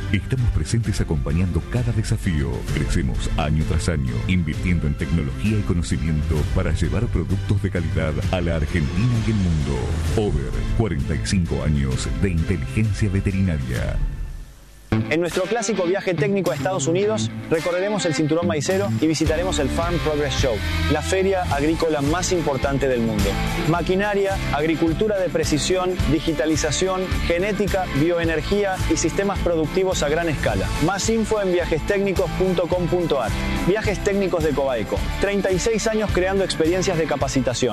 Estamos presentes acompañando cada desafío. Crecemos año tras año, invirtiendo en tecnología y conocimiento para llevar productos de calidad a la Argentina y el mundo. Over, 45 años de inteligencia veterinaria. En nuestro clásico viaje técnico a Estados Unidos, recorreremos el cinturón maicero y visitaremos el Farm Progress Show, la feria agrícola más importante del mundo. Maquinaria, agricultura de precisión, digitalización, genética, bioenergía y sistemas productivos a gran escala. Más info en viajestecnicos.com.ar. Viajes Técnicos de Cobaeco. 36 años creando experiencias de capacitación.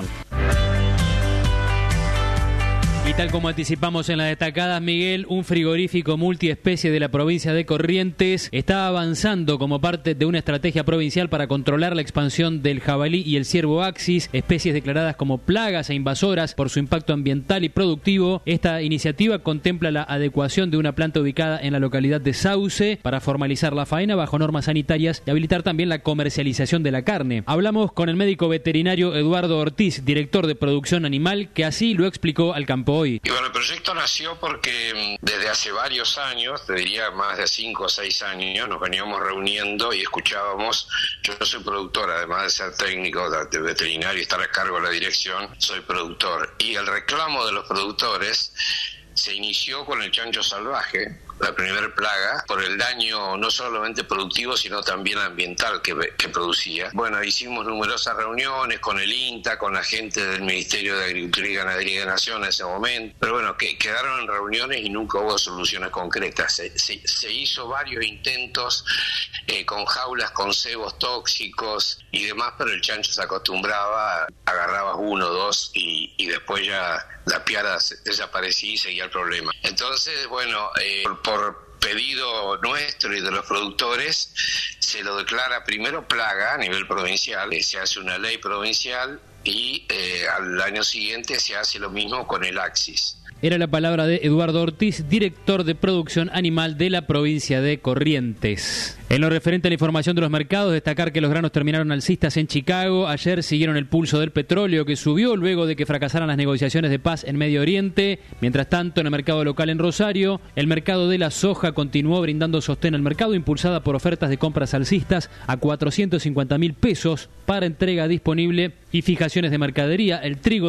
Y tal como anticipamos en las destacadas, Miguel, un frigorífico multiespecie de la provincia de Corrientes está avanzando como parte de una estrategia provincial para controlar la expansión del jabalí y el ciervo axis, especies declaradas como plagas e invasoras por su impacto ambiental y productivo. Esta iniciativa contempla la adecuación de una planta ubicada en la localidad de Sauce para formalizar la faena bajo normas sanitarias y habilitar también la comercialización de la carne. Hablamos con el médico veterinario Eduardo Ortiz, director de producción animal, que así lo explicó al Campo Hoy. Y bueno, el proyecto nació porque desde hace varios años, te diría más de 5 o 6 años, nos veníamos reuniendo y escuchábamos. Yo soy productor, además de ser técnico de veterinario y estar a cargo de la dirección, soy productor. Y el reclamo de los productores se inició con el chancho salvaje, la primera plaga, por el daño no solamente productivo, sino también ambiental que producía. Bueno, hicimos numerosas reuniones con el INTA, con la gente del Ministerio de Agricultura y Ganadería de Nación en ese momento, pero bueno, quedaron en reuniones y nunca hubo soluciones concretas. Se hizo varios intentos con jaulas con cebos tóxicos y demás, pero el chancho se acostumbraba, agarraba 1 o 2 y después ya la piara desaparecía y seguía el problema. Entonces, bueno, por pedido nuestro y de los productores, se lo declara primero plaga a nivel provincial, se hace una ley provincial y al año siguiente se hace lo mismo con el axis. Era la palabra de Eduardo Ortiz, director de producción animal de la provincia de Corrientes. En lo referente a la información de los mercados, destacar que los granos terminaron alcistas en Chicago. Ayer siguieron el pulso del petróleo, que subió luego de que fracasaran las negociaciones de paz en Medio Oriente. Mientras tanto, en el mercado local en Rosario, el mercado de la soja continuó brindando sostén al mercado, impulsada por ofertas de compras alcistas a 450.000 pesos para entrega disponible y fijaciones de mercadería. El trigo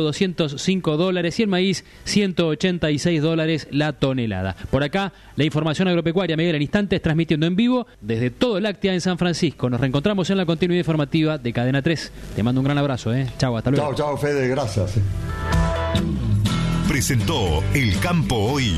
$205 y el maíz $186 la tonelada. Por acá, la información agropecuaria. Miguel, en instantes, transmitiendo en vivo desde todo Láctea en San Francisco. Nos reencontramos en la continuidad informativa de Cadena 3. Te mando un gran abrazo, Chau, hasta luego. Chau, Fede, gracias. Presentó El Campo Hoy.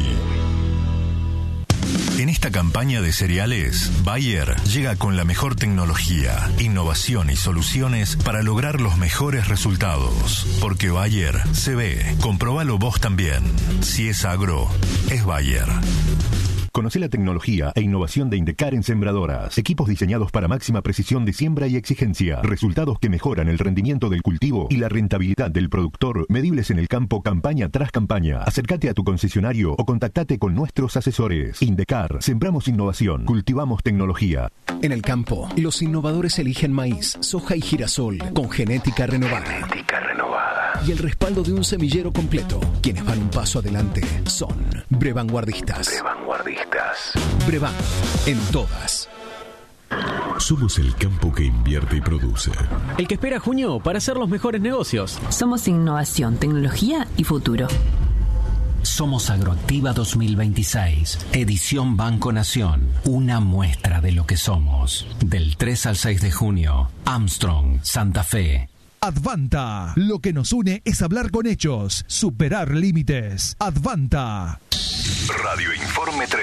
En esta campaña de cereales, Bayer llega con la mejor tecnología, innovación y soluciones para lograr los mejores resultados. Porque Bayer se ve. Comprobalo vos también. Si es agro, es Bayer. Conoce la tecnología e innovación de Indecar en sembradoras. Equipos diseñados para máxima precisión de siembra y exigencia. Resultados que mejoran el rendimiento del cultivo y la rentabilidad del productor, medibles en el campo campaña tras campaña. Acércate a tu concesionario o contactate con nuestros asesores. Indecar, sembramos innovación, cultivamos tecnología. En el campo, los innovadores eligen maíz, soja y girasol con genética renovada. Y el respaldo de un semillero completo. Quienes van un paso adelante son Brevanguardistas. Brevan, en todas. Somos el campo que invierte y produce. El que espera junio para hacer los mejores negocios. Somos innovación, tecnología y futuro. Somos Agroactiva 2026, edición Banco Nación, una muestra de lo que somos. Del 3 al 6 de junio, Armstrong, Santa Fe. Advanta. Lo que nos une es hablar con hechos, superar límites. Advanta. Radio Informe 3.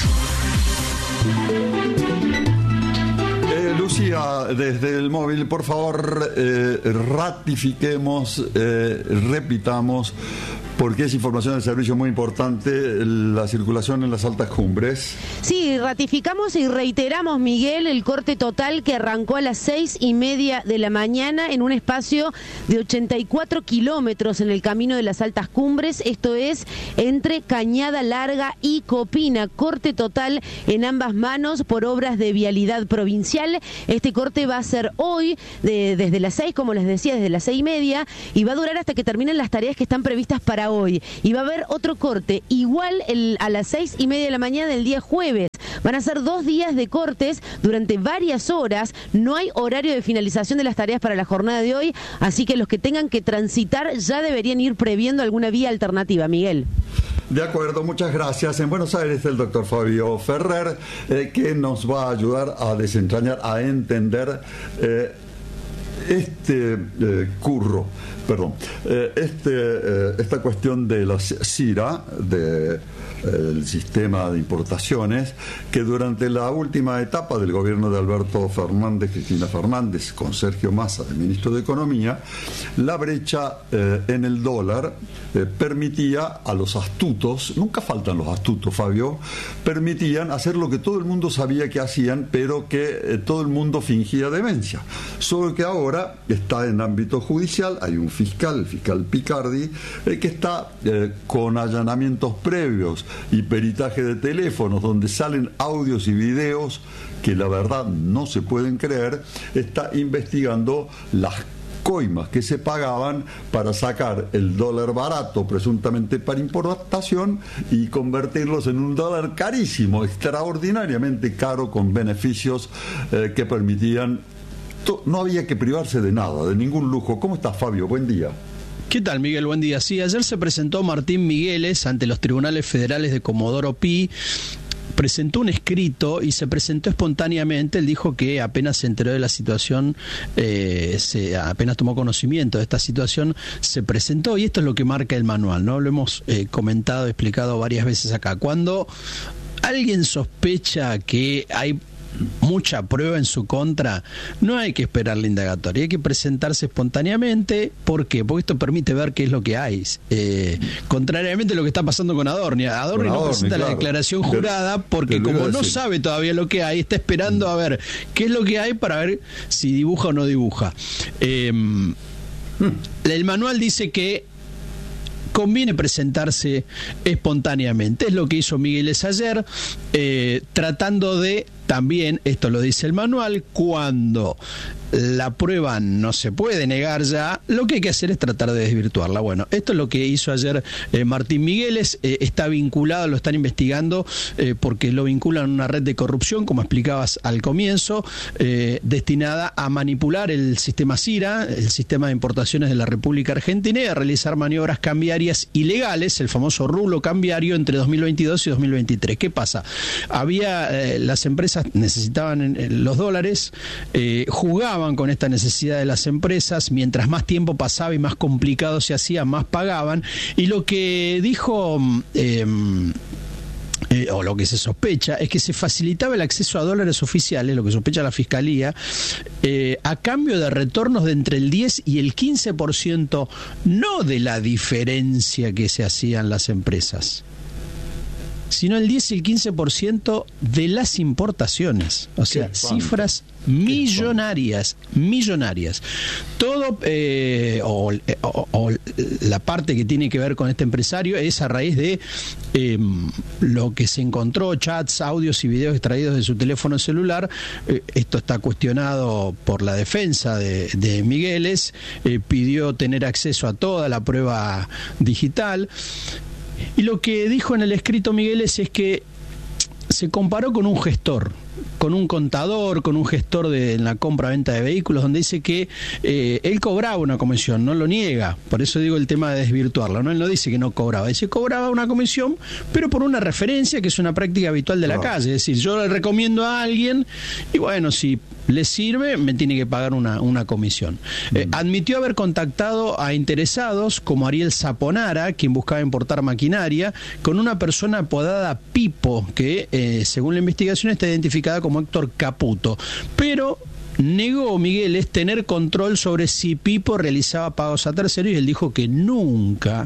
Lucía, desde el móvil, por favor, ratifiquemos, repitamos, porque es información del servicio muy importante, la circulación en las altas cumbres. Sí, ratificamos y reiteramos, Miguel, el corte total que arrancó a las 6:30 de la mañana en un espacio de 84 kilómetros en el camino de las altas cumbres, esto es entre Cañada Larga y Copina. Corte total en ambas manos por obras de vialidad provincial. Este corte va a ser hoy, desde las 6, como les decía, desde las 6:30, y va a durar hasta que terminen las tareas que están previstas para hoy. Y va a haber otro corte igual a las 6:30 de la mañana del día jueves Van a ser 2 días de cortes durante varias horas. No hay horario de finalización de las tareas para la jornada de hoy, así que los que tengan que transitar ya deberían ir previendo alguna vía alternativa. Miguel. De acuerdo, muchas gracias. En Buenos Aires está el doctor Fabio Ferrer, que nos va a ayudar a desentrañar, a entender esta cuestión de los CIRA, el sistema de importaciones, que durante la última etapa del gobierno de Alberto Fernández, Cristina Fernández, con Sergio Massa, el ministro de Economía, la brecha en el dólar permitía a los astutos, nunca faltan los astutos, Fabio, permitían hacer lo que todo el mundo sabía que hacían, pero que todo el mundo fingía demencia. Solo que ahora está en ámbito judicial, hay un fiscal, el fiscal Picardi, que está con allanamientos previos y peritaje de teléfonos donde salen audios y videos que la verdad no se pueden creer. Está investigando las coimas que se pagaban para sacar el dólar barato presuntamente para importación y convertirlos en un dólar carísimo, extraordinariamente caro, con beneficios que permitían, no había que privarse de nada, de ningún lujo. ¿Cómo estás, Fabio? Buen día. ¿Qué tal, Miguel? Buen día. Sí, ayer se presentó Martín Migueles ante los tribunales federales de Comodoro Pi. Presentó un escrito y se presentó espontáneamente. Él dijo que apenas se enteró de la situación, apenas tomó conocimiento de esta situación, se presentó, y esto es lo que marca el manual, ¿no? Lo hemos comentado, explicado varias veces acá. Cuando alguien sospecha que hay mucha prueba en su contra, no hay que esperar la indagatoria, hay que presentarse espontáneamente. ¿Por qué? Porque esto permite ver qué es lo que hay. Contrariamente a lo que está pasando con Adorni. Adorni no presenta la declaración jurada porque como no sabe todavía lo que hay, está esperando a ver qué es lo que hay para ver si dibuja o no dibuja. El manual dice que conviene presentarse espontáneamente. Es lo que hizo Migueles ayer, tratando de, también, esto lo dice el manual, cuando la prueba no se puede negar ya, lo que hay que hacer es tratar de desvirtuarla. Bueno, esto es lo que hizo ayer Martín Migueles. Está vinculado, lo están investigando porque lo vinculan a una red de corrupción, como explicabas al comienzo, destinada a manipular el sistema CIRA, el sistema de importaciones de la República Argentina, y a realizar maniobras cambiarias ilegales, el famoso rulo cambiario, entre 2022 y 2023. ¿Qué pasa? Las empresas necesitaban los dólares, jugaban con esta necesidad de las empresas, mientras más tiempo pasaba y más complicado se hacía, más pagaban, y lo que dijo o lo que se sospecha es que se facilitaba el acceso a dólares oficiales, lo que sospecha la Fiscalía, a cambio de retornos de entre el 10 y el 15%, no de la diferencia que se hacían las empresas, sino el 10 y el 15% de las importaciones. O sea, cifras millonarias. Todo, o la parte que tiene que ver con este empresario es a raíz de lo que se encontró, chats, audios y videos extraídos de su teléfono celular. Esto está cuestionado por la defensa de Migueles. Pidió tener acceso a toda la prueba digital. Y lo que dijo en el escrito Migueles es que se comparó con un gestor, con un contador, con un gestor en la compra-venta de vehículos, donde dice que él cobraba una comisión, no lo niega. Por eso digo el tema de desvirtuarlo, ¿no? Él no dice que no cobraba, dice que cobraba una comisión, pero por una referencia que es una práctica habitual de la calle. Es decir, yo le recomiendo a alguien y bueno, si le sirve, me tiene que pagar una comisión. Admitió haber contactado a interesados como Ariel Zaponara, quien buscaba importar maquinaria, con una persona apodada Pipo, que según la investigación está identificada como Héctor Caputo. Pero negó Migueles tener control sobre si Pipo realizaba pagos a terceros, y él dijo que nunca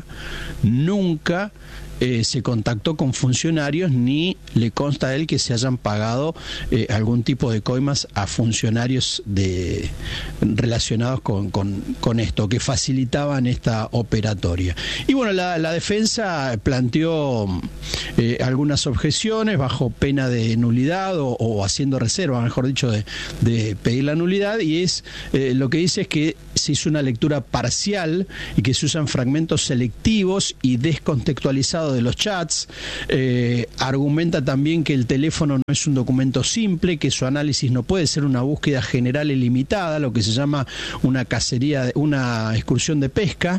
se contactó con funcionarios, ni le consta a él que se hayan pagado algún tipo de coimas a funcionarios relacionados con esto, que facilitaban esta operatoria. Y bueno, la defensa planteó algunas objeciones bajo pena de nulidad o haciendo reserva, mejor dicho, de pedir la nulidad, y es lo que dice es que se hizo una lectura parcial y que se usan fragmentos selectivos y descontextualizados ilimitado de los chats. Argumenta también que el teléfono no es un documento simple, que su análisis no puede ser una búsqueda general ilimitada, lo que se llama una cacería, una excursión de pesca,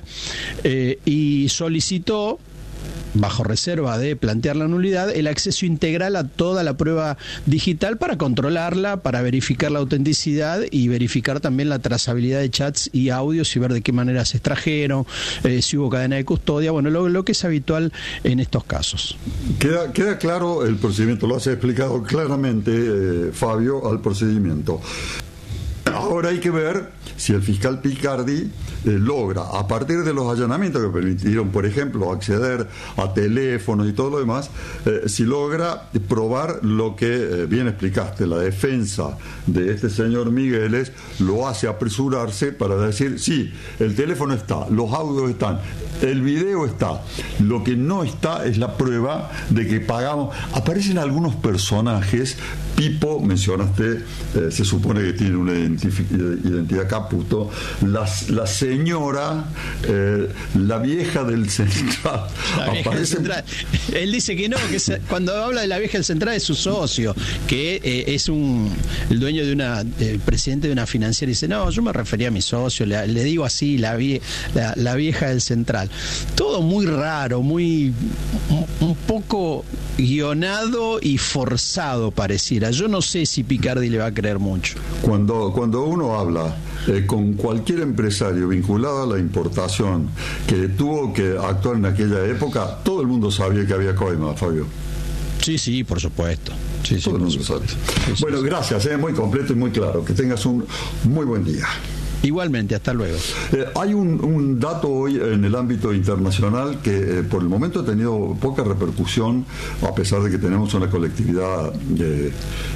y solicitó, bajo reserva de plantear la nulidad, el acceso integral a toda la prueba digital para controlarla, para verificar la autenticidad y verificar también la trazabilidad de chats y audios y ver de qué manera se extrajeron, si hubo cadena de custodia, bueno, lo que es habitual en estos casos. Queda claro el procedimiento, lo has explicado claramente, Fabio, al procedimiento. Ahora hay que ver si el fiscal Picardi logra, a partir de los allanamientos que permitieron, por ejemplo, acceder a teléfonos y todo lo demás, si logra probar lo que bien explicaste. La defensa de este señor Migueles lo hace apresurarse para decir, sí, el teléfono está, los audios están, el video está, lo que no está es la prueba de que pagamos. Aparecen algunos personajes. Pipo, mencionaste, se supone que tiene una identidad Caputo, la señora, la vieja del Central. Él dice que no, que cuando habla de la vieja del Central es su socio, que es el dueño de presidente de una financiera, y dice, no, yo me refería a mi socio, le digo así, la vieja del Central. Todo muy raro, muy un poco guionado y forzado pareciera. Yo no sé si Picardi le va a creer mucho. Cuando uno habla con cualquier empresario vinculado a la importación que tuvo que actuar en aquella época, todo el mundo sabía que había coima, Fabio. Sí, por supuesto. Sí, todo el mundo sabe. Bueno, gracias, muy completo y muy claro. Que tengas un muy buen día. Igualmente, hasta luego. Hay un dato hoy en el ámbito internacional que por el momento ha tenido poca repercusión, a pesar de que tenemos una colectividad de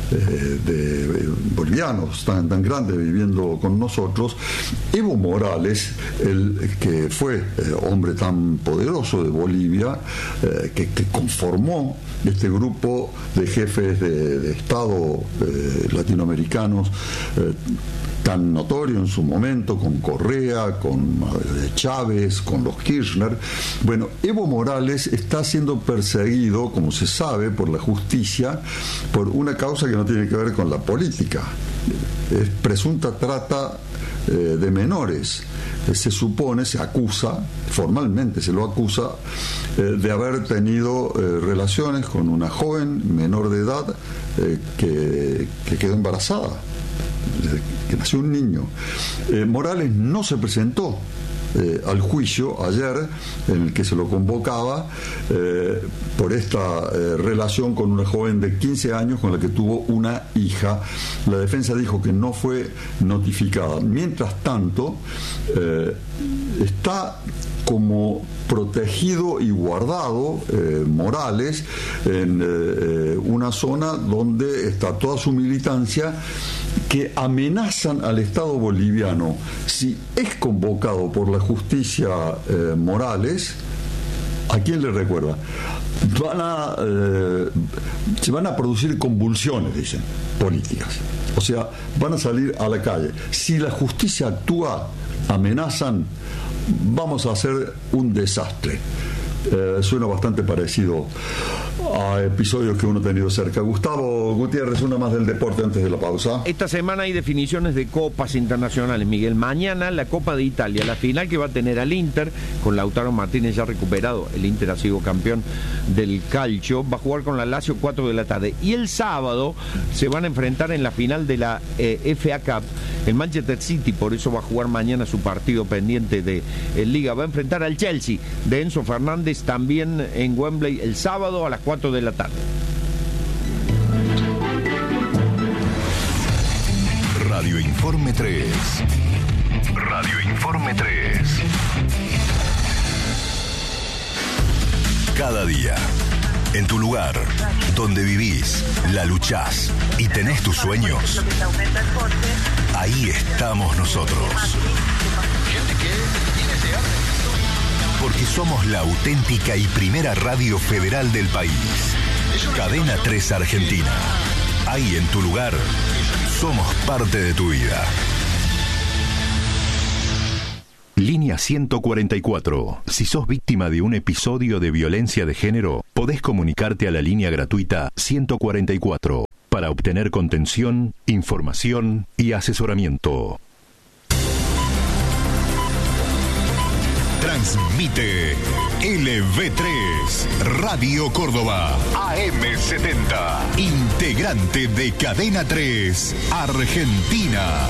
bolivianos tan grande viviendo con nosotros. Evo Morales, el que fue hombre tan poderoso de Bolivia, que conformó este grupo de jefes de Estado latinoamericanos, tan notorio en su momento, con Correa, con Chávez, con los Kirchner. Bueno, Evo Morales está siendo perseguido, como se sabe, por la justicia, por una causa que no tiene que ver con la política. Es presunta trata de menores. Se supone, se acusa, formalmente se lo acusa, de haber tenido relaciones con una joven menor de edad que quedó embarazada, que nació un niño. Morales no se presentó al juicio ayer, en el que se lo convocaba por esta relación con una joven de 15 años con la que tuvo una hija. La defensa dijo que no fue notificada. Mientras tanto, está como protegido y guardado Morales en una zona donde está toda su militancia, que amenazan al Estado boliviano. Si es convocado por la justicia Morales, ¿a quién le recuerda? Se van a producir convulsiones, dicen, políticas. O sea, van a salir a la calle. Si la justicia actúa, amenazan, vamos a hacer un desastre. Suena bastante parecido a episodios que uno ha tenido cerca. Gustavo Gutiérrez, una más del deporte antes de la pausa. Esta semana hay definiciones de copas internacionales, Miguel. Mañana la Copa de Italia, la final que va a tener al Inter, con Lautaro Martínez ya recuperado. El Inter ha sido campeón del calcio. Va a jugar con la Lazio 4 de la tarde. Y el sábado se van a enfrentar en la final de la FA Cup el Manchester City, por eso va a jugar mañana su partido pendiente de Liga. Va a enfrentar al Chelsea de Enzo Fernández también en Wembley el sábado a las 4 de la tarde. Radio Informe 3. Radio Informe 3. Cada día, en tu lugar, donde vivís, la luchás y tenés tus sueños, ahí estamos nosotros. Porque somos la auténtica y primera radio federal del país. Cadena 3 Argentina. Ahí en tu lugar, somos parte de tu vida. Línea 144. Si sos víctima de un episodio de violencia de género, podés comunicarte a la línea gratuita 144 para obtener contención, información y asesoramiento. Transmite LV3, Radio Córdoba, AM70, integrante de Cadena 3, Argentina.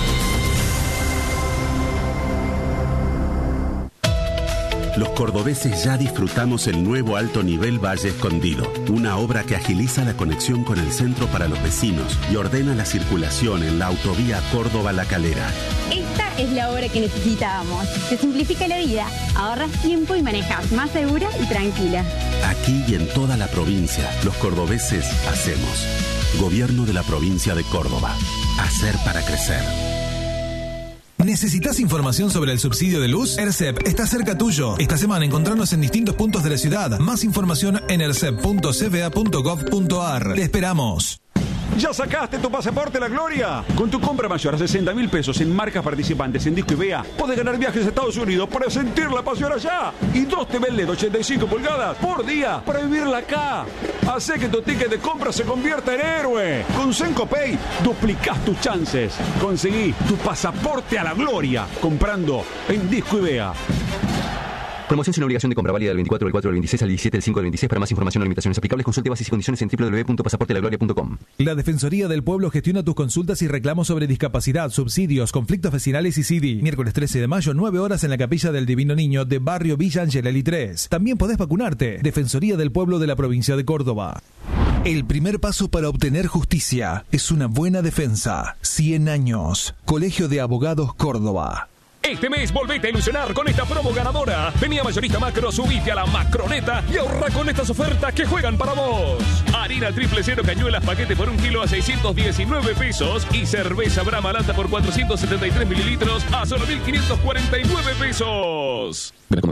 Los cordobeses ya disfrutamos el nuevo alto nivel Valle Escondido, una obra que agiliza la conexión con el centro para los vecinos y ordena la circulación en la autovía Córdoba-La Calera. Esta es la obra que necesitábamos. Te simplifica la vida, ahorras tiempo y manejas más segura y tranquila. Aquí y en toda la provincia, los cordobeses hacemos. Gobierno de la provincia de Córdoba. Hacer para crecer. ¿Necesitas información sobre el subsidio de luz? ERCEP está cerca tuyo. Esta semana encontrarnos en distintos puntos de la ciudad. Más información en ercep.cba.gov.ar. Te esperamos. ¿Ya sacaste tu pasaporte a la gloria? Con tu compra mayor a 60.000 pesos en marcas participantes en Disco IBEA, podés ganar viajes a Estados Unidos para sentir la pasión allá. Y 2 TV LED 85 pulgadas por día para vivirla acá. Hacé que tu ticket de compra se convierta en héroe. Con Senco Pay duplicás tus chances. Conseguí tu pasaporte a la gloria comprando en Disco IBEA. Promoción sin obligación de compra, válida del 24 del 4 del 26 al 17 del 5 del 26. Para más información o limitaciones aplicables, consulte bases y condiciones en www.pasaportelagloria.com. La Defensoría del Pueblo gestiona tus consultas y reclamos sobre discapacidad, subsidios, conflictos vecinales y CIDI. Miércoles 13 de mayo, 9 horas en la Capilla del Divino Niño de Barrio Villa Angelelli 3. También podés vacunarte. Defensoría del Pueblo de la provincia de Córdoba. El primer paso para obtener justicia es una buena defensa. 100 años. Colegio de Abogados Córdoba. Este mes volvete a ilusionar con esta promo ganadora. Vení a Mayorista Macro, subite a la Macroneta y ahorra con estas ofertas que juegan para vos. Harina triple cero cañuelas paquete por 1 kilo a 619 pesos y cerveza Brahma Lata por 473 mililitros a solo 1.549 pesos.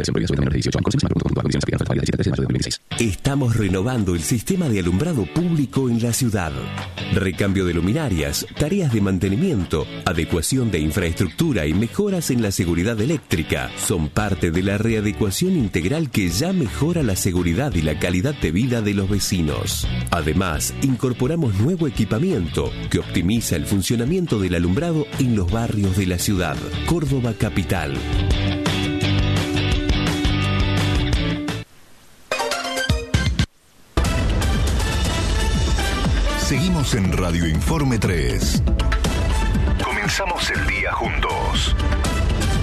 Estamos renovando el sistema de alumbrado público en la ciudad. Recambio de luminarias, tareas de mantenimiento, adecuación de infraestructura y mejoras en la seguridad eléctrica son parte de la readecuación integral que ya mejora la seguridad y la calidad de vida de los vecinos. Además, incorporamos nuevo equipamiento que optimiza el funcionamiento del alumbrado en los barrios de la ciudad. Córdoba Capital. Seguimos en Radio Informe 3. Comenzamos el día juntos.